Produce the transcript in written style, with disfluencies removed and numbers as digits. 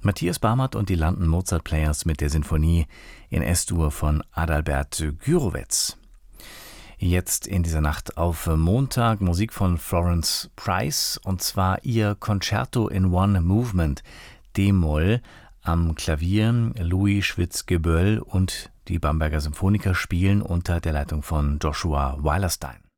Matthias Barmert und die London Mozart Players mit der Sinfonie in S-Dur von Adalbert Gürowetz. Jetzt in dieser Nacht auf Montag Musik von Florence Price, und zwar ihr Concerto in One Movement, D-Moll, am Klavier Louis Schwitzgeböll, und die Bamberger Symphoniker spielen unter der Leitung von Joshua Weilerstein.